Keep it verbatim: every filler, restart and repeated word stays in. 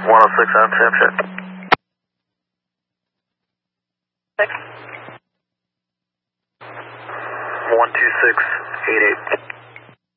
one oh six on Snapchat. Six. one two six eight eight.